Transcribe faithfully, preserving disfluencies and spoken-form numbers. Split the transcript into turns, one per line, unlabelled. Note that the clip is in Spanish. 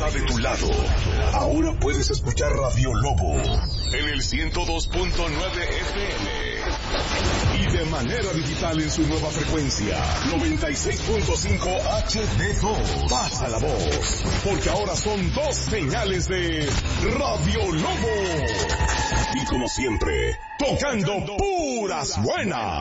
está de tu lado. Ahora puedes escuchar Radio Lobo en el ciento dos punto nueve F M y de manera digital en su nueva frecuencia noventa y seis punto cinco H D dos. Pasa la voz, porque ahora son dos señales de Radio Lobo. Y como siempre, tocando puras buenas.